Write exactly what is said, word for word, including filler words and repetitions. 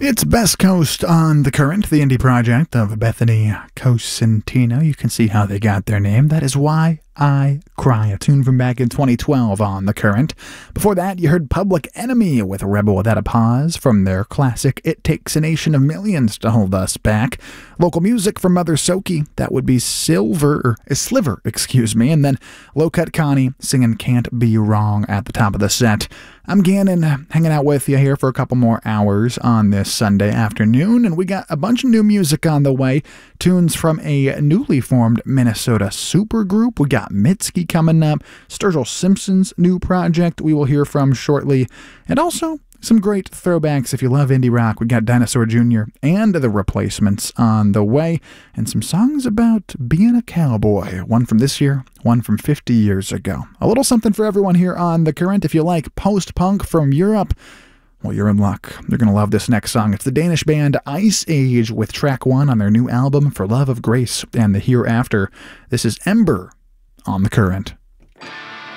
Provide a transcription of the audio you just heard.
It's Best Coast on the Current, the indie project of Bethany Cosentino. You can see how they got their name. That is Why I Cry, a tune from back in twenty twelve on The Current. Before that, you heard Public Enemy with Rebel Without a Pause from their classic It Takes a Nation of Millions to Hold Us Back. Local music from Mother Soki, that would be Silver, or Sliver, excuse me, and then Low Cut Connie singing Can't Be Wrong at the top of the set. I'm Gannon, hanging out with you here for a couple more hours on this Sunday afternoon, and we got a bunch of new music on the way. Tunes from a newly formed Minnesota supergroup. We got Mitski coming up, Sturgill Simpson's new project we will hear from shortly, and also some great throwbacks if you love indie rock. We got Dinosaur Junior and The Replacements on the way, and some songs about being a cowboy. One from this year, one from fifty years ago. A little something for everyone here on The Current. If you like post-punk from Europe, well, you're in luck. You're going to love this next song. It's the Danish band Ice Age with track one on their new album For Love of Grace and the Hereafter. This is Ember on The Current.